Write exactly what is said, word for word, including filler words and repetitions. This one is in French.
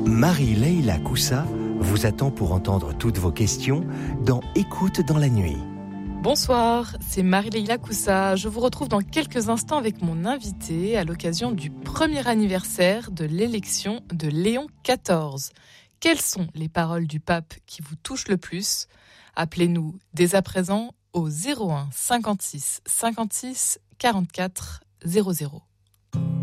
Marie-Leila Coussa vous attend pour entendre toutes vos questions dans Écoute dans la nuit. Bonsoir, c'est Marie-Leila Coussa. Je vous retrouve dans quelques instants avec mon invité à l'occasion du premier anniversaire de l'élection de Léon quatorze. Quelles sont les paroles du pape qui vous touchent le plus ? Appelez-nous dès à présent au zéro un cinquante-six cinquante-six quarante-quatre zéro zéro.